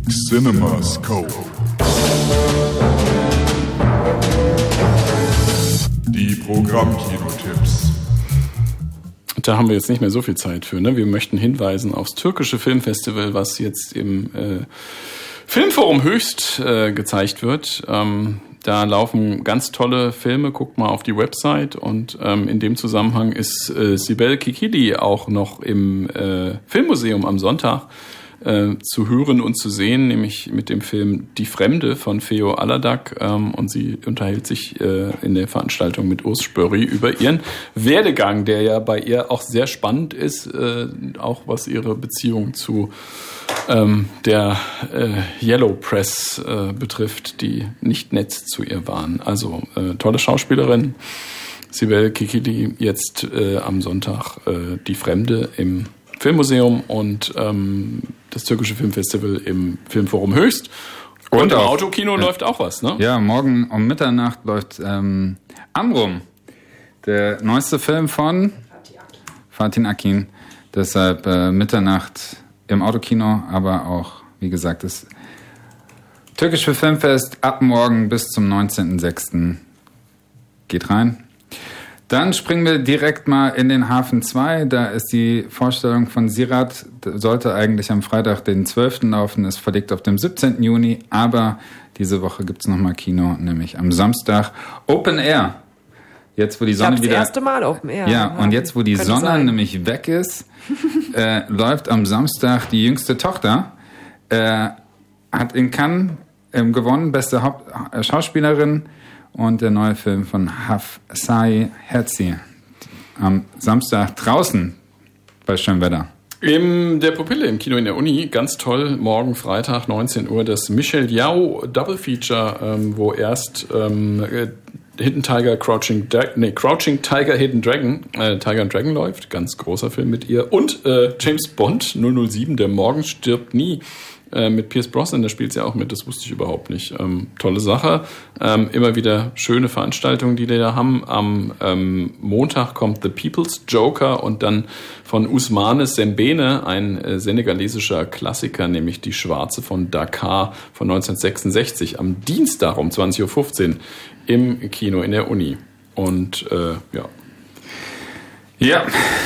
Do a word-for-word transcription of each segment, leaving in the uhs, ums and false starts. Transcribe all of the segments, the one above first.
CinemaScope. Die Programmkinotipps. Da haben wir jetzt nicht mehr so viel Zeit für. Ne? Wir möchten hinweisen aufs türkische Filmfestival, was jetzt im äh, Filmforum Höchst äh, gezeigt wird. Ähm, da laufen ganz tolle Filme. Guckt mal auf die Website. Und ähm, in dem Zusammenhang ist äh, Sibel Kekilli auch noch im äh, Filmmuseum am Sonntag äh, zu hören und zu sehen, nämlich mit dem Film Die Fremde von Feo Aladak. Ähm, und sie unterhält sich äh, in der Veranstaltung mit Urs Spörri über ihren Werdegang, der ja bei ihr auch sehr spannend ist, äh, auch was ihre Beziehung zu ähm, der äh, Yellow Press äh, betrifft, die nicht nett zu ihr waren. Also äh, tolle Schauspielerin. Sibel Kekilli jetzt äh, am Sonntag äh, Die Fremde im Filmmuseum und ähm, das türkische Filmfestival im Filmforum Höchst. Und, und im auch, Autokino äh, läuft auch was, ne? Ja, morgen um Mitternacht läuft ähm, Amrum, der neueste Film von Fatih Akin. Deshalb äh, Mitternacht im Autokino, aber auch, wie gesagt, das türkische Filmfest ab morgen bis zum neunzehnten sechsten Geht rein. Dann springen wir direkt mal in den Hafen zwei. Da ist die Vorstellung von Sirat, sollte eigentlich am Freitag, den zwölften laufen, ist verlegt auf den siebzehnten Juni. Aber diese Woche gibt's nochmal Kino, nämlich am Samstag. Open Air. Jetzt, wo die Sonne ich wieder... das erste Mal Open Air. Ja, ja, und jetzt, wo die Sonne sein. nämlich weg ist, äh, läuft am Samstag die jüngste Tochter. Äh, hat in Cannes äh, gewonnen, beste Haupt- äh, Schauspielerin. Und der neue Film von Hafsai Herzi am Samstag draußen bei schönem Wetter. In der Pupille im Kino in der Uni, ganz toll, morgen Freitag, neunzehn Uhr, das Michel Yao Double Feature, ähm, wo erst ähm, Hidden Tiger, Crouching, Dra- nee, Crouching Tiger, Hidden Dragon, äh, Tiger and Dragon läuft, ganz großer Film mit ihr. Und äh, James Bond null null sieben, der Morgen stirbt nie. Äh, mit Pierce Brosnan, da spielt sie auch mit, das wusste ich überhaupt nicht. Ähm, tolle Sache. Ähm, immer wieder schöne Veranstaltungen, die die da haben. Am ähm, Montag kommt The People's Joker und dann von Ousmane Sembene, ein äh, senegalesischer Klassiker, nämlich Die Schwarze von Dakar von neunzehnhundertsechsundsechzig. Am Dienstag um zwanzig Uhr fünfzehn im Kino in der Uni. Und äh, ja. Ja.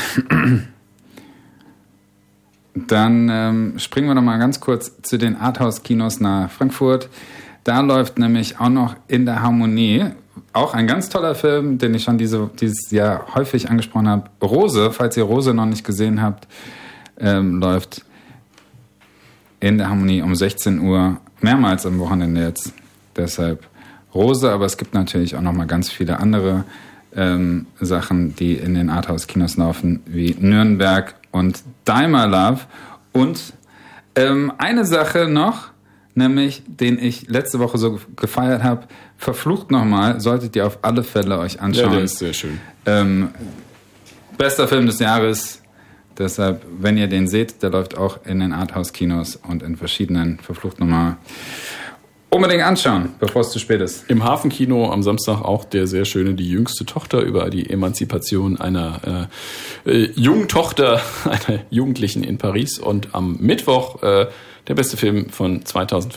Dann ähm, springen wir noch mal ganz kurz zu den Arthouse-Kinos nach Frankfurt. Da läuft nämlich auch noch In der Harmonie, auch ein ganz toller Film, den ich schon diese, dieses Jahr häufig angesprochen habe. Rose, falls ihr Rose noch nicht gesehen habt, ähm, läuft In der Harmonie um sechzehn Uhr, mehrmals am Wochenende jetzt. Deshalb Rose, aber es gibt natürlich auch noch mal ganz viele andere ähm, Sachen, die in den Arthouse-Kinos laufen, wie Nürnberg und Daimler Love. Und ähm, eine Sache noch, nämlich, den ich letzte Woche so gefeiert habe, Verflucht nochmal, solltet ihr auf alle Fälle euch anschauen. Ja, der ist sehr schön. Ähm, bester Film des Jahres. Deshalb, wenn ihr den seht, der läuft auch in den Arthouse-Kinos und in verschiedenen Verflucht nochmal. Unbedingt anschauen, bevor es zu spät ist. Im Hafenkino am Samstag auch der sehr schöne Die jüngste Tochter über die Emanzipation einer äh, äh, jungen Tochter, einer Jugendlichen in Paris. Und am Mittwoch äh, der beste Film von zweitausendfünfzehn.